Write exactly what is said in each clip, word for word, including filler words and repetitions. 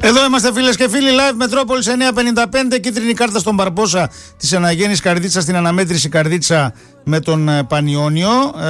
Εδώ είμαστε φίλες και φίλοι, live Μετρόπολης εννιακόσια πενήντα πέντε, κίτρινη κάρτα στον Μπαρμπόσα της Αναγέννης Καρδίτσα στην αναμέτρηση Καρδίτσα με τον Πανιόνιο,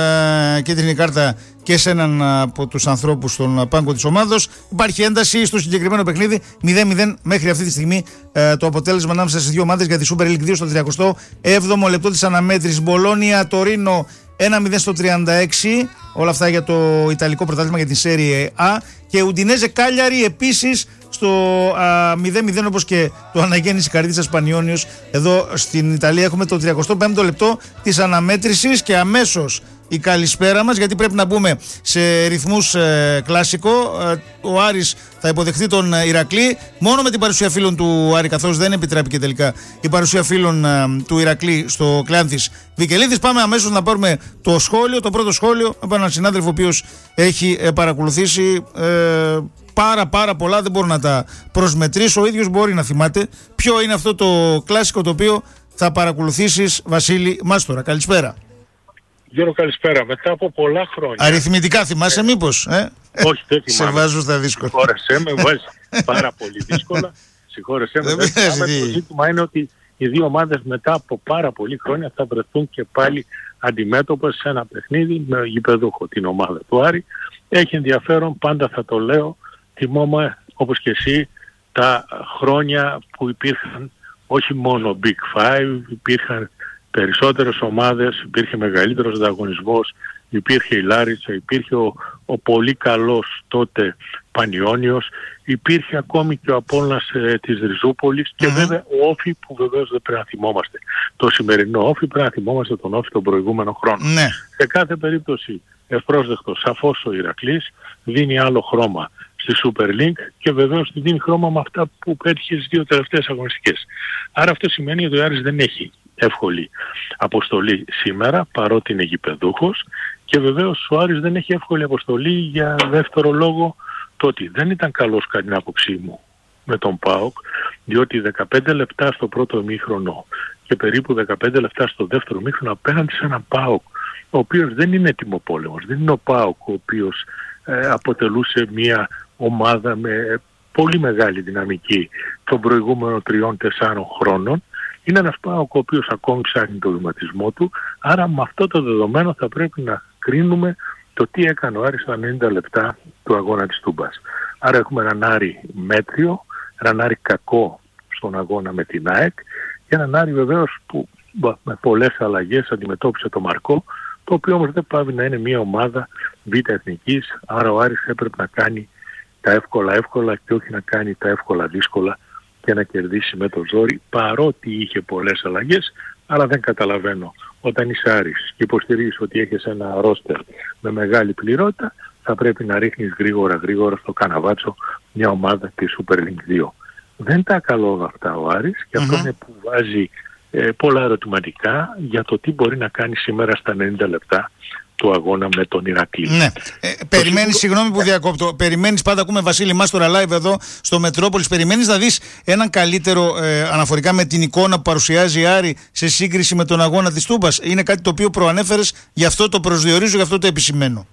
ε, κίτρινη κάρτα και σε έναν από τους ανθρώπους στον πάγκο της ομάδος. Υπάρχει ένταση στο συγκεκριμένο παιχνίδι, μηδέν μηδέν μέχρι αυτή τη στιγμή ε, το αποτέλεσμα ανάμεσα στις δύο ομάδες για τη Super League δύο στο τριακοστό έβδομο λεπτό της αναμέτρησης. Μπολόνια Τωρίνο ένα μηδέν στο τριάντα έξι, όλα αυτά για το Ιταλικό πρωτάθλημα για τη Serie A, και Ουντινέζε Κάλιαρη επίσης στο α, μηδέν μηδέν όπως και το Αναγέννηση Καρδίτσας Πανιόνιος. Εδώ στην Ιταλία έχουμε το τριακοστό πέμπτο λεπτό της αναμέτρησης και αμέσως η καλησπέρα μας, γιατί πρέπει να μπούμε σε ρυθμούς ε, κλασικό. Ε, ο Άρης θα υποδεχθεί τον ε, Ηρακλή μόνο με την παρουσία φίλων του Άρη, καθώς δεν επιτρέπει και τελικά η παρουσία φίλων ε, του Ηρακλή στο Κλάνθης Βικελίδης. Πάμε αμέσως να πάρουμε το σχόλιο, το πρώτο σχόλιο από έναν συνάδελφο ο οποίος έχει ε, παρακολουθήσει ε, πάρα πάρα πολλά, δεν μπορώ να τα προσμετρήσω, ο ίδιος μπορεί να θυμάται ποιο είναι αυτό το κλασικό το οποίο θα παρακολουθήσεις. Βασίλη Μάστορα, καλησπέρα. Γιώργο, καλησπέρα. Μετά από πολλά χρόνια. Αριθμητικά θυμάσαι, ε, μήπως? Ε? Όχι, δεν θυμάμαι. Σε βάζω στα δύσκολα. Συγχώρεσέ με, βάζεις πάρα πολύ δύσκολα. Συγχώρεσέ με. Δεν θυμάμαι. Το ζήτημα είναι ότι οι δύο ομάδες μετά από πάρα πολλή χρόνια θα βρεθούν και πάλι αντιμέτωπες σε ένα παιχνίδι με γηπεδούχο την ομάδα του Άρη. Έχει ενδιαφέρον, πάντα θα το λέω. Θυμόμαι, όπως και εσύ, τα χρόνια που υπήρχαν όχι μόνο Big Five, υπήρχαν περισσότερες ομάδες, υπήρχε μεγαλύτερος ανταγωνισμός, υπήρχε η Λάριτσα, υπήρχε ο, ο πολύ καλός τότε Πανιόνιος, υπήρχε ακόμη και ο Απόλλωνας ε, της Ριζούπολης και mm-hmm. βέβαια ο Όφη, που βεβαίως δεν πρέπει να θυμόμαστε. Το σημερινό Όφη πρέπει να θυμόμαστε τον Όφη τον προηγούμενο χρόνο. Mm-hmm. Σε κάθε περίπτωση ευπρόσδεκτο σαφώς ο Ηρακλής, δίνει άλλο χρώμα στη Super League και βεβαίως δίνει χρώμα με αυτά που πέτυχε στις δύο τελευταίες αγωνιστικές. Άρα αυτό σημαίνει ότι ο Άρης δεν έχει εύκολη αποστολή σήμερα, παρότι είναι γηπεδούχος, και βεβαίως ο Άρης δεν έχει εύκολη αποστολή για δεύτερο λόγο, το ότι δεν ήταν καλός κατά την άποψή μου με τον ΠΑΟΚ, διότι δεκαπέντε λεπτά στο πρώτο ημίχρονο και περίπου δεκαπέντε λεπτά στο δεύτερο ημίχρονο απέναντι σε έναν ΠΑΟΚ ο οποίος δεν είναι τιμοπόλεμος, δεν είναι ο ΠΑΟΚ ο οποίος ε, αποτελούσε μια ομάδα με πολύ μεγάλη δυναμική των προηγούμενων τριών τεσσάρων χρόνων. Είναι ένας ΠΑΟΚ ο οποίος ακόμη ψάχνει το βηματισμό του, άρα με αυτό το δεδομένο θα πρέπει να κρίνουμε το τι έκανε ο Άρης στα ενενήντα λεπτά του αγώνα της Τούμπας. Άρα έχουμε έναν Άρη μέτριο, έναν Άρη κακό στον αγώνα με την ΑΕΚ και έναν Άρη βεβαίως που με πολλές αλλαγές αντιμετώπισε το Μαρκό, το οποίο όμως δεν πάβει να είναι μια ομάδα β' εθνικής, άρα ο Άρης έπρεπε να κάνει τα εύκολα εύκολα και όχι να κάνει τα εύκολα δύσκολα και να κερδίσει με το ζόρι, παρότι είχε πολλές αλλαγές. Αλλά δεν καταλαβαίνω, όταν είσαι Άρης και υποστηρίζεις ότι έχεις ένα ρόστερ με μεγάλη πληρότητα, θα πρέπει να ρίχνεις γρήγορα γρήγορα στο καναβάτσο μια ομάδα της Super League δύο. Δεν τα καλό αυτά ο Άρης και mm-hmm. αυτό είναι που βάζει ε, πολλά ερωτηματικά για το τι μπορεί να κάνει σήμερα στα ενενήντα λεπτά του αγώνα με τον Ηρακλή. Ναι. Ε, περιμένεις, συγγνώμη που διακόπτω, περιμένεις, πάντα ακούμε Βασίλη Μάστορα live εδώ στο Μετρόπολης, περιμένεις να δεις έναν καλύτερο ε, αναφορικά με την εικόνα που παρουσιάζει η Άρη σε σύγκριση με τον αγώνα της Τούμπας? Είναι κάτι το οποίο προανέφερες, γι' αυτό το προσδιορίζω, γι' αυτό το επισημαίνω.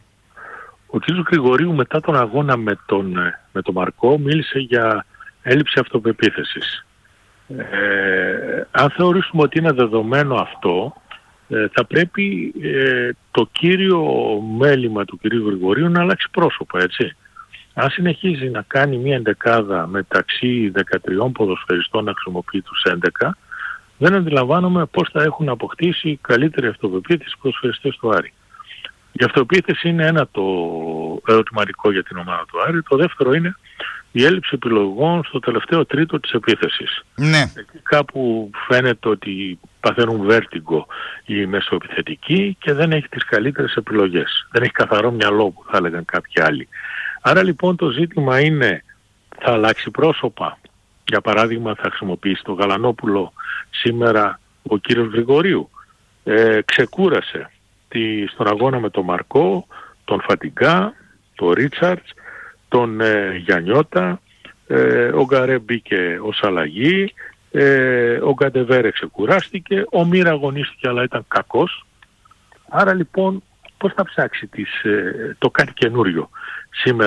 Ο κ. Γρηγορίου μετά τον αγώνα με τον, με τον Μαρκό μίλησε για έλλειψη αυτοπεποίθησης. Ε, αν θεωρήσουμε ότι είναι δεδομένο αυτό, θα πρέπει ε, το κύριο μέλημα του κυρίου Γρηγορίου να αλλάξει πρόσωπο, έτσι. Αν συνεχίζει να κάνει μια εντεκάδα μεταξύ δεκατριών ποδοσφαιριστών να χρησιμοποιεί τους έντεκα, δεν αντιλαμβάνομαι πώς θα έχουν αποκτήσει καλύτερη αυτοπεποίθηση οι ποδοσφαιριστές του Άρη. Η αυτοπεποίθηση είναι ένα το ερωτηματικό για την ομάδα του Άρη. Το δεύτερο είναι η έλλειψη επιλογών στο τελευταίο τρίτο της επίθεσης. Ναι. Εκεί κάπου φαίνεται ότι παθαίνουν βέρτιγκο οι μεσοεπιθετικοί και δεν έχει τις καλύτερες επιλογές. Δεν έχει καθαρό μυαλό που θα έλεγαν κάποιοι άλλοι. Άρα λοιπόν το ζήτημα είναι, θα αλλάξει πρόσωπα. Για παράδειγμα θα χρησιμοποιήσει το Γαλανόπουλο σήμερα ο κύριος Γρηγορίου. Ε, ξεκούρασε τη, στον αγώνα με τον Μαρκό, τον Φατιγκά, τον Ρίτσαρτς, τον ε, Γιαννιώτα, ε, ο Γκαρέ μπήκε ως αλλαγή, ε, ο Γκαντεβέρε ξεκουράστηκε, ο Μύρα αγωνίστηκε αλλά ήταν κακός. Άρα λοιπόν πώς θα ψάξει τις, ε, το κάτι καινούριο σήμερα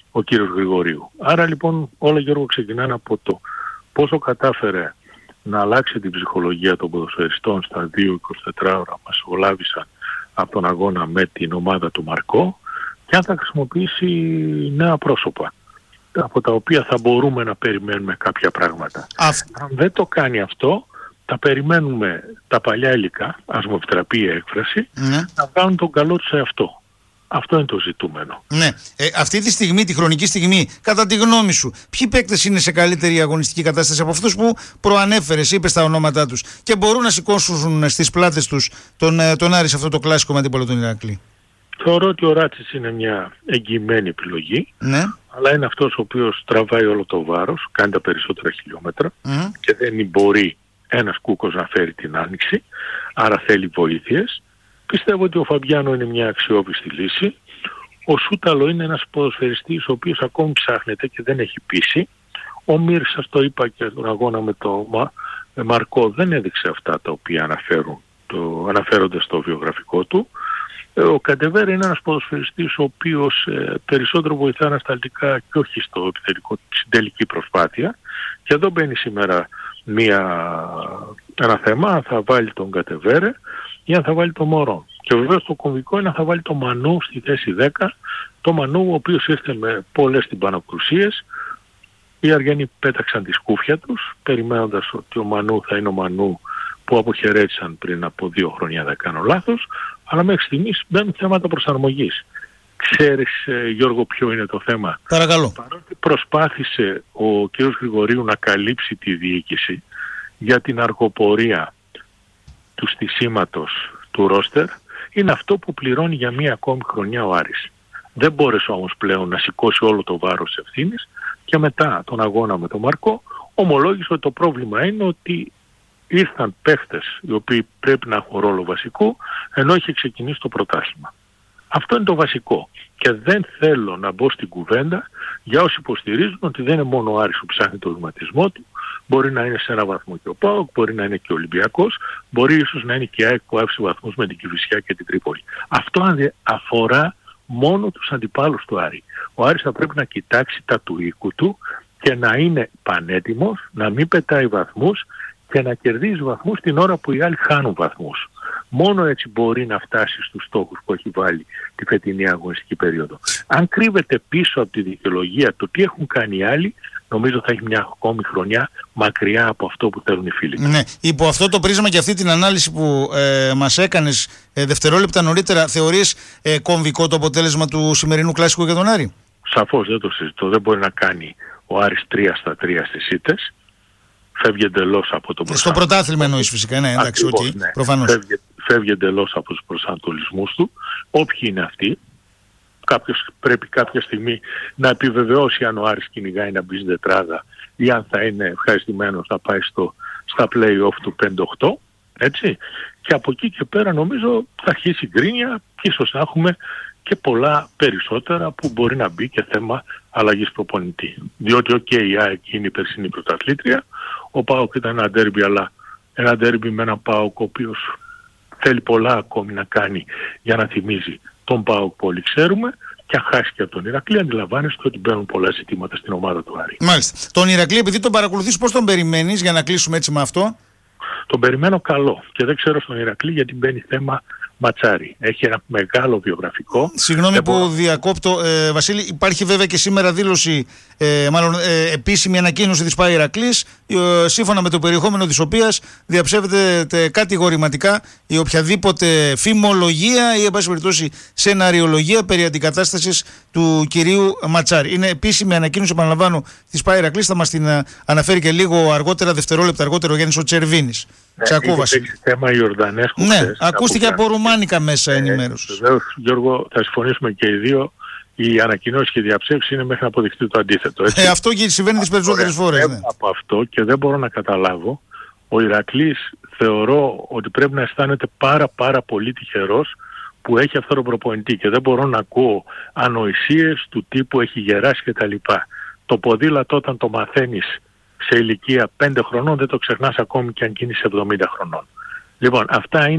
ο κύριος Γρηγορίου. Άρα λοιπόν όλα, Γιώργο, ξεκινάνε από το πόσο κατάφερε να αλλάξει την ψυχολογία των ποδοσφαιριστών στα δύο εικοσιτέσσερις ώρα μας βολάβησαν από τον αγώνα με την ομάδα του Μαρκό, και αν θα χρησιμοποιήσει νέα πρόσωπα, από τα οποία θα μπορούμε να περιμένουμε κάποια πράγματα. Αυτ... Αν δεν το κάνει αυτό, θα περιμένουμε τα παλιά υλικά, ας μου επιτραπεί η έκφραση, ναι, να κάνουν τον καλό τους εαυτό. Αυτό είναι το ζητούμενο. Ναι. Ε, αυτή τη στιγμή, τη χρονική στιγμή, κατά τη γνώμη σου, ποιοι παίκτες είναι σε καλύτερη αγωνιστική κατάσταση από αυτούς που προανέφερες, είπες τα ονόματά τους, και μπορούν να σηκώσουν στις πλάτες τους τον, τον Άρη σε αυτό το κλασικό με αντίπολο τον Ηρακλή? Θεωρώ ότι ο Ράτσης είναι μια εγγυημένη επιλογή, ναι, αλλά είναι αυτός ο οποίος τραβάει όλο το βάρος, κάνει τα περισσότερα χιλιόμετρα mm. και δεν μπορεί ένας κούκος να φέρει την άνοιξη, άρα θέλει βοήθειες. Πιστεύω ότι ο Φαμπιάνο είναι μια αξιόπιστη λύση. Ο Σούταλο είναι ένας ποδοσφαιριστής ο οποίος ακόμη ψάχνεται και δεν έχει πείσει. Ο Μύρ, σας το είπα και τον αγώνα με το Μαρκό, δεν έδειξε αυτά τα οποία αναφέρουν, το, αναφέρονται στο βιογραφικό του. Ο Καντεβέρ είναι ένας ποδοσφαιριστής ο οποίος ε, περισσότερο βοηθά ανασταλτικά και όχι στο επιθετικό, στην τελική προσπάθεια. Και εδώ μπαίνει σήμερα μια, ένα θέμα, αν θα βάλει τον Καντεβέρε ή αν θα βάλει τον Μωρό. Και βεβαίως το κομβικό είναι αν θα βάλει τον Μανού στη θέση δέκα, το Μανού ο οποίος ήρθε με πολλές τυμπανοκρουσίες. Οι Αργιανοί πέταξαν τη σκούφια τους, περιμένοντας ότι ο Μανού θα είναι ο Μανού που αποχαιρέτησαν πριν από δύο χρόνια, δεν κάνω λάθος, αλλά μέχρι στιγμής μπαίνουν θέματα προσαρμογής. Ξέρεις, ε, Γιώργο, ποιο είναι το θέμα? Παρακαλώ. Παρότι προσπάθησε ο κ. Γρηγορίου να καλύψει τη διοίκηση για την αργοπορία του στισίματος του ρόστερ, είναι αυτό που πληρώνει για μία ακόμη χρονιά ο Άρης. Δεν μπόρεσε όμως πλέον να σηκώσει όλο το βάρος ευθύνης, και μετά τον αγώνα με τον Μαρκό ομολόγησε ότι το πρόβλημα είναι ότι ήρθαν παίχτες οι οποίοι πρέπει να έχουν ρόλο βασικό, ενώ είχε ξεκινήσει το πρωτάθλημα. Αυτό είναι το βασικό. Και δεν θέλω να μπω στην κουβέντα για όσοι υποστηρίζουν ότι δεν είναι μόνο ο Άρης που ψάχνει το βηματισμό του. Μπορεί να είναι σε ένα βαθμό και ο ΠΑΟΚ, μπορεί να είναι και ο Ολυμπιακός, μπορεί ίσως να είναι και η ΑΕΚ που άφησε βαθμούς με την Κηφισιά και την Τρίπολη. Αυτό αφορά μόνο τους αντιπάλους του Άρη. Ο Άρης θα πρέπει να κοιτάξει τα του οίκου του και να είναι πανέτοιμος, να μην πετάει βαθμούς και να κερδίζει βαθμούς την ώρα που οι άλλοι χάνουν βαθμούς. Μόνο έτσι μπορεί να φτάσει στους στόχους που έχει βάλει τη φετινή αγωνιστική περίοδο. Αν κρύβεται πίσω από τη δικαιολογία το τι έχουν κάνει οι άλλοι, νομίζω θα έχει μια ακόμη χρονιά μακριά από αυτό που θέλουν οι φίλοι. Ναι, υπό αυτό το πρίσμα και αυτή την ανάλυση που ε, μας έκανες ε, δευτερόλεπτα νωρίτερα, θεωρείς ε, κομβικό το αποτέλεσμα του σημερινού κλασικού για τον Άρη? Σαφώς, δεν το συζητώ. Δεν μπορεί να κάνει ο Άρης τρία στα τρία στις ήττες. Φεύγει εντελώς από το στο πρωτάθλημα εννοείς φυσικά, ναι, εντάξει, Ακριβώς, okay, ναι. προφανώς. Φεύγει, φεύγει εντελώς από τους προσανατολισμούς του, όποιοι είναι αυτοί. Κάποιος πρέπει κάποια στιγμή να επιβεβαιώσει αν ο Άρης κυνηγάει να μπει στην τετράδα ή αν θα είναι ευχαριστημένος να πάει στο, στα play-off του πέντε οκτώ, έτσι. Και από εκεί και πέρα νομίζω θα αρχίσει η γκρίνια και ίσως να έχουμε και πολλά περισσότερα που μπορεί να μπει και θέμα αλλαγής προπονητή. Διότι οκ, okay, η ΑΕΚ είναι η περσινή πρωταθλήτρια, ο ΠΑΟΚ ήταν ένα ντέρμπι, αλλά ένα ντέρμπι με έναν ΠΑΟΚ ο οποίος θέλει πολλά ακόμη να κάνει για να θυμίζει τον ΠΑΟΚ που όλοι ξέρουμε, και αν χάσει και από τον Ηρακλή αντιλαμβάνεστε ότι μπαίνουν πολλά ζητήματα στην ομάδα του Άρη. Μάλιστα. Τον Ηρακλή, επειδή τον παρακολουθείς, πώς τον περιμένεις, για να κλείσουμε έτσι με αυτό? Τον περιμένω καλό και δεν ξέρω στον Ηρακλή γιατί μπαίνει θέμα ματσάρι. Έχει ένα μεγάλο βιογραφικό. Συγγνώμη που μπορώ... διακόπτω, ε, Βασίλη. Υπάρχει βέβαια και σήμερα δήλωση, ε, μάλλον ε, επίσημη ανακοίνωση της ΠΑΕ Ηρακλής, ε, σύμφωνα με το περιεχόμενο της οποίας διαψεύδεται κατηγορηματικά η οποιαδήποτε φημολογία ή, εν πάση περιπτώσει, σεναριολογία περί αντικατάστασης του κυρίου Ματσάρι. Είναι επίσημη ανακοίνωση, επαναλαμβάνω, της ΠΑΕ Ηρακλής. Θα μας την α, αναφέρει και λίγο αργότερα, δευτερόλεπτα αργότερα, ο Γιάννης ο Τσερβίνης. Ναι, είχε θέμα Ιορδανέσκου. Ναι, χθες, ακούστηκε από ρουμάνικα μέσα ενημέρωση. Ε, Βεβαίως, Γιώργο, θα συμφωνήσουμε και οι δύο. Οι ανακοινώσεις και οι διαψεύσεις είναι μέχρι να αποδειχτεί το αντίθετο. Ε, αυτό και συμβαίνει τις περισσότερες φορές. Ναι. Από αυτό και δεν μπορώ να καταλάβω. Ο Ηρακλής θεωρώ ότι πρέπει να αισθάνεται πάρα πάρα πολύ τυχερός που έχει αυτό το προπονητή και δεν μπορώ να ακούω ανοησίες του τύπου έχει γεράσει κτλ. Το ποδήλατο όταν το μαθαίνεις σε ηλικία πέντε χρονών δεν το ξεχνάς ακόμη και αν γίνεις εβδομήντα χρονών. Λοιπόν, αυτά είναι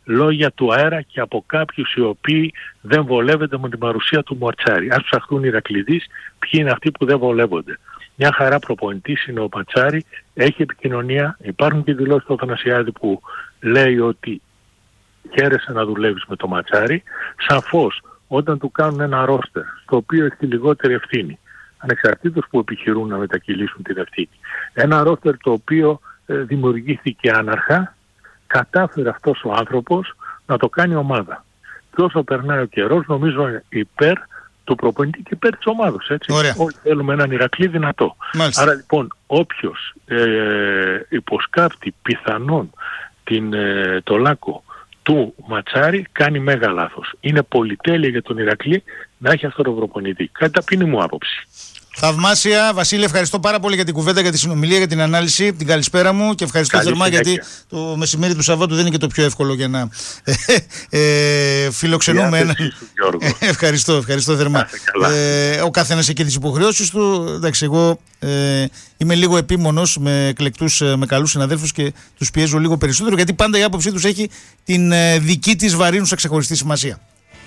λόγια του αέρα και από κάποιους οι οποίοι δεν βολεύονται με την παρουσία του Ματσάρη. Ας ψαχτούν οι Ηρακλήδεις ποιοι είναι αυτοί που δεν βολεύονται. Μια χαρά προπονητής είναι ο Ματσάρη, έχει επικοινωνία, υπάρχουν και δηλώσεις του Αθανασιάδη που λέει ότι χαίρεσαι να δουλεύεις με το Ματσάρη. Σαφώς όταν του κάνουν ένα ρόστερ στο οποίο έχει τη λιγότερη ευθύνη, ανεξαρτήτως που επιχειρούν να μετακυλήσουν την ευθύνη, ένα ρόστερ το οποίο ε, δημιουργήθηκε άναρχα, κατάφερε αυτός ο άνθρωπος να το κάνει ομάδα. Και όσο περνάει ο καιρός, νομίζω υπέρ του προπονητή και υπέρ της ομάδος. Έτσι. Όλοι θέλουμε έναν Ηρακλή δυνατό. Μάλιστα. Άρα λοιπόν όποιος ε, υποσκάπτει πιθανόν την, ε, το λάκκο του Ματσάρη κάνει μέγα λάθος. Είναι πολυτέλεια για τον Ηρακλή να έχει αυτό το προπονητή. Κάτι ταπεινή μου άποψη. Θαυμάσια. Βασίλη, ευχαριστώ πάρα πολύ για την κουβέντα, για τη συνομιλία, για την ανάλυση. Την καλησπέρα μου και ευχαριστώ Καλή θερμά συνέχεια. γιατί το μεσημέρι του Σαββάτου δεν είναι και το πιο εύκολο για να ε, φιλοξενούμε έναν. ευχαριστώ, ευχαριστώ θερμά. Ε, ο καθένας έχει τις υποχρεώσεις του. Εντάξει, εγώ ε, είμαι λίγο επίμονος με εκλεκτούς, με καλούς συναδέλφους και τους πιέζω λίγο περισσότερο γιατί πάντα η άποψή τους έχει την ε, δική της βαρύνουσα ξεχωριστή σημασία.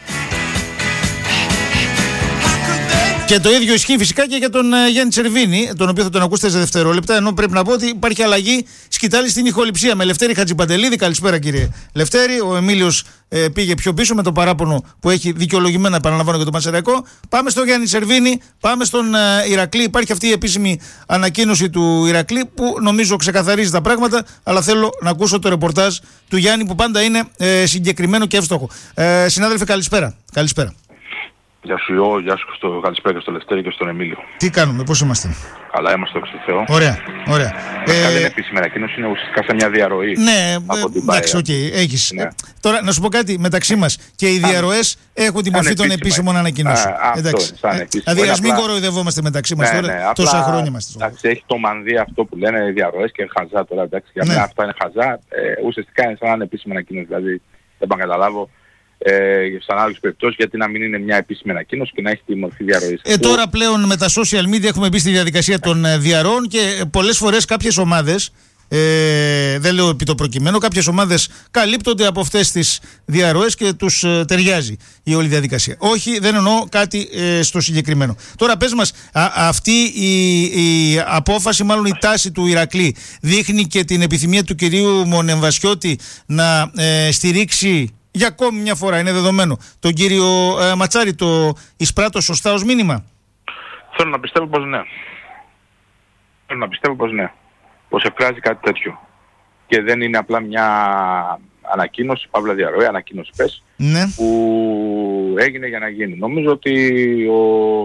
Και το ίδιο ισχύει φυσικά και για τον uh, Γιάννη Τσερβίνη, τον οποίο θα τον ακούσετε σε δευτερόλεπτα. Ενώ πρέπει να πω ότι υπάρχει αλλαγή σκητάλη στην ηχοληψία με Λευτέρη Χατζιπαντελίδη. Καλησπέρα κύριε Λευτέρη. Ο Εμίλιος ε, πήγε πιο πίσω με το παράπονο που έχει δικαιολογημένα, επαναλαμβάνω, για το Ματσεραϊκό. Πάμε στον Γιάννη Τσερβίνη, πάμε στον uh, Ηρακλή. Υπάρχει αυτή η επίσημη ανακοίνωση του Ηρακλή που νομίζω ξεκαθαρίζει τα πράγματα. Αλλά θέλω να ακούσω το ρεπορτάζ του Γιάννη που πάντα είναι ε, συγκεκριμένο και εύστοχο. Ε, συνάδελφε, καλησπέρα. Καλησπέρα. Γεια σου Ιώ, γεια σου στο καλησπέρα και στο Λευτέρη και στον Εμίλιο. Τι κάνουμε, πώς είμαστε? Καλά είμαστε, όχι στο Θεό. Ωραία, ωραία. Ε, δεν είναι επίσημη ανακοίνωση, είναι ουσιαστικά σε μια διαρροή. Ναι, εντάξει, οκ, okay, έχεις. Ναι. Τώρα να σου πω κάτι, μεταξύ μας και οι διαρροές έχουν την μορφή των επίσημων ανακοινώσεων. Εντάξει. Δηλαδή ας μην κοροϊδευόμαστε μεταξύ μας τώρα, ναι, τόσα χρόνια είμαστε. Εντάξει, έχει το μανδύ αυτό που λένε οι διαρροές και χαζά τώρα, εντάξει. Για μένα αυτά είναι χαζά. Ε, ουσιαστικά είναι σαν ανεπίσημη ανακοίνωση, δηλαδή δεν πάω να καταλάβω. Ε, σαν άλλες περιπτώσεις, γιατί να μην είναι μια επίσημη ανακοίνωση και να έχει τη μορφή διαρροής. Ε, τώρα πλέον με τα social media έχουμε μπει στη διαδικασία των ε, διαρροών και πολλές φορές κάποιες ομάδες, ε, δεν λέω επί το προκειμένο, κάποιες ομάδες καλύπτονται από αυτές τις διαρροές και τους ε, ταιριάζει η όλη διαδικασία. Όχι, δεν εννοώ κάτι ε, στο συγκεκριμένο. Τώρα πες μας, α, αυτή η, η απόφαση, μάλλον η τάση του Ηρακλή, δείχνει και την επιθυμία του κυρίου Μονεμβασιώτη να ε, στηρίξει για ακόμη μια φορά, είναι δεδομένο, τον κύριο ε, Ματσάρη, το εισπράττω σωστά ως μήνυμα? Θέλω να πιστεύω πως ναι. Θέλω να πιστεύω πως ναι. Πως εκφράζει κάτι τέτοιο. Και δεν είναι απλά μια ανακοίνωση, παύλα διαρροή, ανακοίνωση πες, ναι, που έγινε για να γίνει. Νομίζω ότι ο,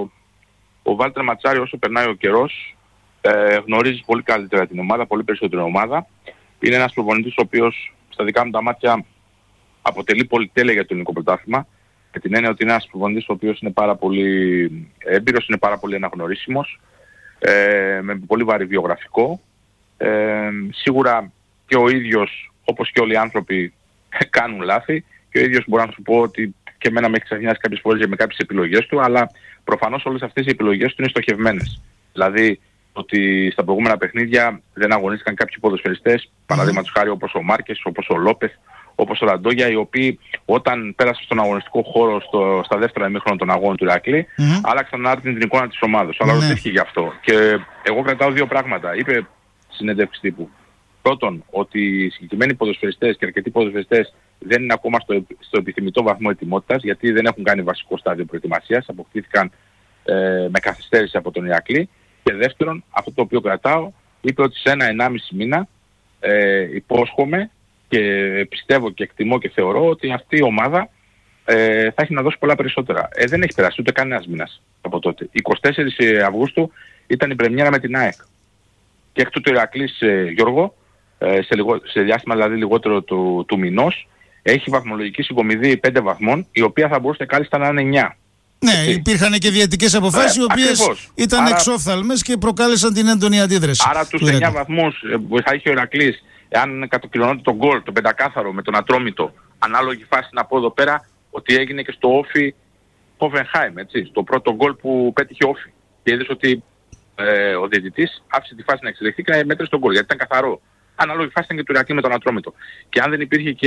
ο Βάλτερ Ματσάρη, όσο περνάει ο καιρός, ε, γνωρίζει πολύ καλύτερα την ομάδα, πολύ περισσότερη ομάδα. Είναι ένας προπονητής ο οποίος στα δικά μου τα μάτια αποτελεί πολυτέλεια για το ελληνικό πρωτάθλημα, με την έννοια ότι είναι ένας προπονητής ο οποίος είναι πάρα πολύ έμπειρος, είναι πάρα πολύ αναγνωρίσιμος, ε, με πολύ βαρύ βιογραφικό. Ε, σίγουρα και ο ίδιος, όπως και όλοι οι άνθρωποι, κάνουν λάθη και ο ίδιος μπορώ να σου πω ότι και εμένα με έχει ξαφνιάσει κάποιες φορές με κάποιες επιλογές του, αλλά προφανώς όλες αυτές οι επιλογές του είναι στοχευμένες. Δηλαδή ότι στα προηγούμενα παιχνίδια δεν αγωνίστηκαν κάποιοι ποδοσφαιριστές, mm-hmm. παραδείγματος χάρη όπως ο Μάρκες, όπως ο Λόπεθ, όπως ο Ραντόγια, οι οποίοι όταν πέρασαν στον αγωνιστικό χώρο στο, στα δεύτερα ημίχρονα των αγώνων του Ηρακλή, mm-hmm. άλλαξαν άρτην την εικόνα της ομάδας. Αλλά δεν ίσχυε γι' αυτό. Και εγώ κρατάω δύο πράγματα. Είπε συνέντευξη τύπου. Πρώτον, ότι οι συγκεκριμένοι ποδοσφαιριστές και αρκετοί ποδοσφαιριστές δεν είναι ακόμα στο, στο επιθυμητό βαθμό ετοιμότητας, γιατί δεν έχουν κάνει βασικό στάδιο προετοιμασίας, αποκτήθηκαν ε, με καθυστέρηση από τον Ηρακλή. Και δεύτερον, αυτό το οποίο κρατάω, είπε ότι σε ένα ενάμιση μήνα ε, υπόσχομαι και πιστεύω και εκτιμώ και θεωρώ ότι αυτή η ομάδα ε, θα έχει να δώσει πολλά περισσότερα. Ε, δεν έχει περάσει ούτε κανένας μήνας από τότε. εικοστή δεύτερη Αυγούστου ήταν η πρεμιέρα με την ΑΕΚ. Και εκ τούτου ο Ηρακλής, ε, Γιώργο, ε, σε, λιγο, σε διάστημα δηλαδή λιγότερο του, του μηνός, έχει βαθμολογική συγκομιδή πέντε βαθμών, η οποία θα μπορούσε κάλλιστα να είναι εννιά. Ναι, έτσι. Υπήρχαν και διαιτικές αποφάσεις, ε, οι οποίες ακριβώς. ήταν άρα, εξόφθαλμες και προκάλεσαν την έντονη αντίδραση. Άρα τους εννιά βαθμούς που θα είχε ο Ηρακλής, εάν κατοχυρωνόταν τον γκολ, τον πεντακάθαρο με τον Ατρόμητο, ανάλογη φάση να πω εδώ πέρα, ότι έγινε και στο Όφι Hoffenheim, έτσι, στο πρώτο γκολ που πέτυχε Όφι. Και είδες ότι ε, ο διαιτητής άφησε τη φάση να εξελιχθεί και να μέτρησε τον γκολ, γιατί ήταν καθαρό. Ανάλογη φάση ήταν και του Ηρακλή με τον Ατρόμητο. Και αν δεν υπήρχε και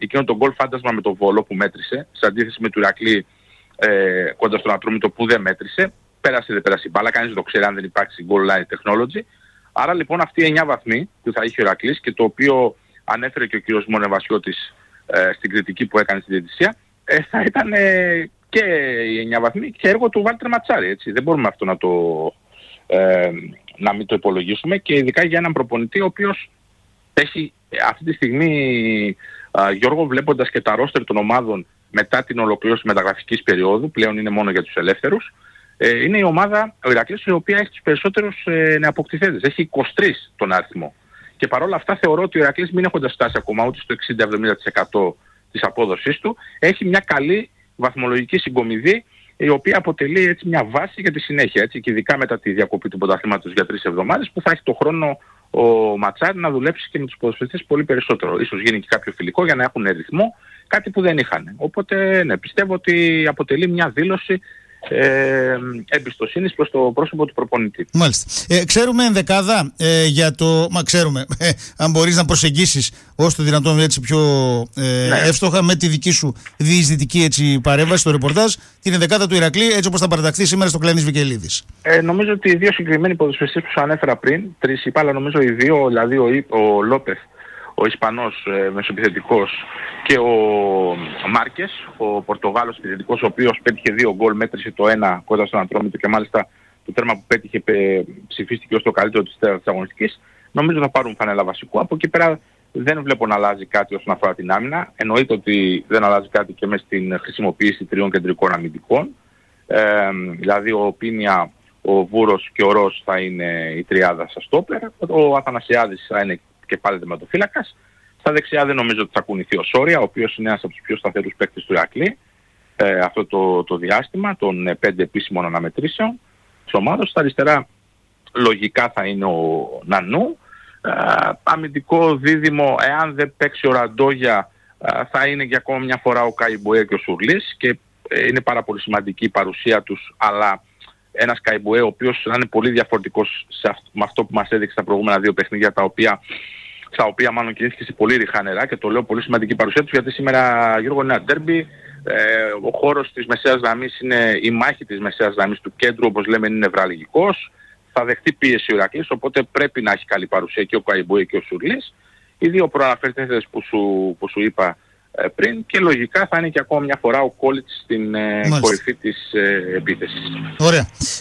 εκείνο το γκολ φάντασμα με το Βόλο που μέτρησε, σε αντίθεση με του Ηρακλή ε, κοντά στον Ατρόμητο που δεν μέτρησε. Πέρασε δεν πέρασε η μπάλα, κανείς δεν το ξέρει αν δεν υπάρξει goal line technology. Άρα λοιπόν αυτοί οι εννιά βαθμοί που θα είχε ο Ηρακλής και το οποίο ανέφερε και ο κ. Μονεβασιώτης ε, στην κριτική που έκανε στη διαιτησία, ε, θα ήταν ε, και οι εννιά βαθμοί και έργο του Βάλτερ Ματσάρη. Έτσι. Δεν μπορούμε αυτό να, το, ε, να μην το υπολογίσουμε και ειδικά για έναν προπονητή ο οποίος έχει αυτή τη στιγμή, α, Γιώργο, βλέποντας και τα ρόστερ των ομάδων μετά την ολοκλήρωση μεταγραφικής περίοδου, πλέον είναι μόνο για τους ελεύθερους, ε, είναι η ομάδα, ο Ηρακλής, η οποία έχει τους περισσότερους ε, νεαποκτηθέντες. Έχει είκοσι τρεις τον αριθμό. Και παρόλα αυτά θεωρώ ότι ο Ηρακλής, μην έχοντας φτάσει ακόμα ούτε στο εξήντα με εβδομήντα τοις εκατό της απόδοσής του, έχει μια καλή βαθμολογική συγκομιδή, η οποία αποτελεί έτσι μια βάση για τη συνέχεια. Έτσι, και ειδικά μετά τη διακοπή του πρωταθλήματος για τρεις εβδομάδες, που θα έχει το χρόνο ο Ματσάρη να δουλέψει και με τους ποδοσφαιριστές πολύ περισσότερο. Ίσως γίνει και κάποιο φιλικό για να έχουν ρυθμό, κάτι που δεν είχαν. Οπότε ναι, πιστεύω ότι αποτελεί μια δήλωση ε, εμπιστοσύνης προς το πρόσωπο του προπονητή. Μάλιστα. Ε, ξέρουμε ενδεκάδα ε, για το... Μα ξέρουμε, ε, αν μπορείς να προσεγγίσεις όσο το δυνατόν έτσι πιο ε, ναι. εύστοχα με τη δική σου διεισδυτική έτσι, παρέμβαση στο ρεπορτάζ, την ενδεκάδα του Ηρακλή έτσι όπως θα παραταχθεί σήμερα στο Κλανής Βικελίδης. Ε, νομίζω ότι οι δύο συγκεκριμένοι ποδοσφαιριστές που σου ανέφερα πριν, τρεις είπα, αλλά νομίζω οι δύο, δηλαδή ο, ο Λόπεθ, ο Ισπανός ε, μεσοεπιθετικός και ο Μάρκες, ο Πορτογάλος επιθετικός, ο οποίος πέτυχε δύο γκολ, μέτρησε το ένα κοντά στον Ατρόμητο και μάλιστα το τέρμα που πέτυχε ε, ψηφίστηκε ως το καλύτερο της τέταρτης αγωνιστικής. Νομίζω θα πάρουν φανέλα βασικού. Από εκεί πέρα δεν βλέπω να αλλάζει κάτι όσον αφορά την άμυνα. Εννοείται ότι δεν αλλάζει κάτι και μέσα στην χρησιμοποίηση τριών κεντρικών αμυντικών. Ε, δηλαδή ο Πίνια, ο Βούρος και ο Ρος θα είναι η τριάδα στα στόπερ. Ο Αθανασιάδης θα είναι και πάλι τερματοφύλακας. Στα δεξιά δεν νομίζω ότι θα κουνηθεί ο Σόρια, ο οποίος είναι ένας από τους πιο σταθερούς παίκτες του Ηρακλή ε, αυτό το, το διάστημα των ε, πέντε επίσημων αναμετρήσεων της ομάδας. Στα αριστερά λογικά θα είναι ο Νανού. Ε, αμυντικό δίδυμο, εάν δεν παίξει ο Ραντόγια, ε, θα είναι για ακόμα μια φορά ο Καϊμπουέ και ο Σουρλής και ε, είναι πάρα πολύ σημαντική η παρουσία τους, αλλά ένας Καϊμπουέ ο οποίος θα είναι πολύ διαφορετικός σε αυτό, με αυτό που μας έδειξε τα προηγούμενα δύο παιχνίδια, τα οποία, στα οποία μάλλον κινήθηκε σε πολύ ριχά νερά, και το λέω πολύ σημαντική παρουσία τους γιατί σήμερα, Γιώργο, είναι ένα ντέρμπι. Ε, ο χώρος της μεσαίας γραμμής είναι η μάχη της μεσαίας γραμμής του κέντρου, όπως λέμε, είναι νευραλγικός. Θα δεχτεί πίεση ο Ηρακλής, οπότε πρέπει να έχει καλή παρουσία και ο Καϊμπουέ και ο Σουρλής. Οι δύο προαναφέρθετες που σου, που σου είπα ε, πριν, και λογικά θα είναι και ακόμα μια φορά ο Κόλιτς στην ε, κορυφή της ε, επίθεσης. Ωραία.